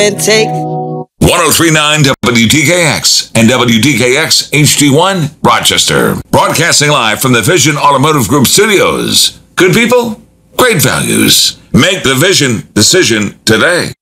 and take 1039 WDKX and WDKX HD1 Rochester. Broadcasting live from the Vision Automotive Group studios. Good people, great values. Make the Vision decision today.